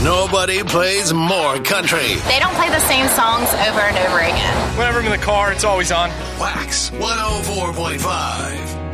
Nobody plays more country. They don't play the same songs over and over again. Whenever I'm in the car, it's always on. Wax 104.5.